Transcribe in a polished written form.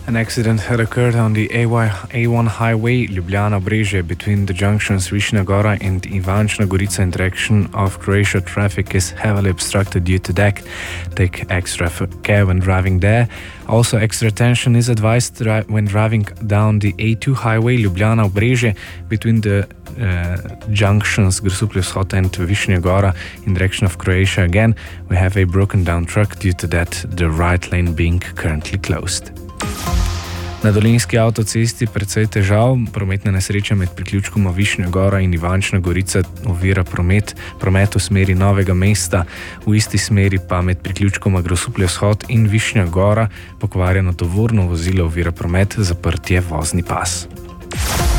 An accident had occurred on the A1 highway Ljubljana-Breže between the junctions Višnja Gora and Ivančna Gorica in direction of Croatia. Traffic is heavily obstructed due to that. Take extra care when driving there. Also, extra attention is advised when driving down the A2 highway Ljubljana-Breže between the junctions Grosuplje Vzhod and Višnja Gora in direction of Croatia. Again, we have a broken down truck, due to that the right lane being currently closed. Na Dolenjski avtocesti precej težav, prometna nesreča med priključkoma Višnja Gora in Ivančna Gorica ovira promet v smeri Novega mesta, v isti smeri pa med priključkoma Grosuplje Vzhod in Višnja Gora pokvarjeno tovorno vozilo ovira promet, zaprt je vozni pas.